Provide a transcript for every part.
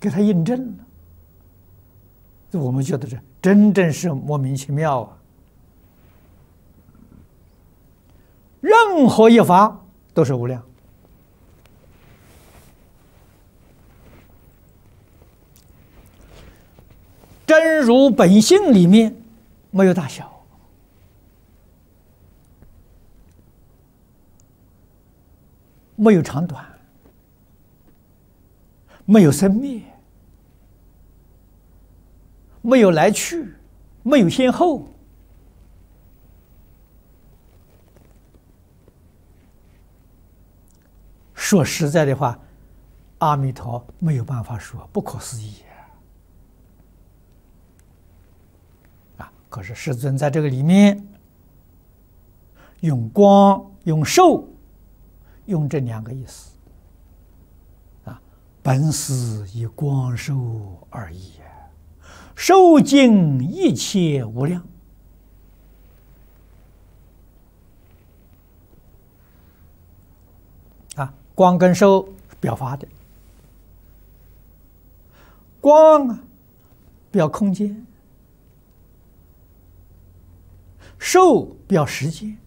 给他印证了。我们觉得这真正是莫名其妙啊！任何一法都是无量，真如本性里面没有大小，没有长短，没有生灭，没有来去，没有先后。说实在的话，阿弥陀没有办法说，不可思议啊！可是世尊在这个里面用光、用寿、用这两个意思啊，本是以光寿而已，寿尽一切无量。光跟寿表法的，光啊表空间，寿表时间。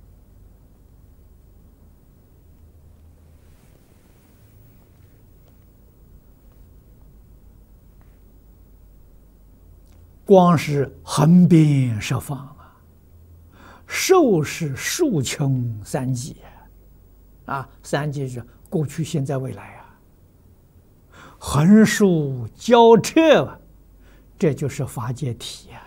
光是横遍十方啊，寿是数穷三际啊，三界是过去、现在、未来啊，横竖交彻啊，这就是法界体啊。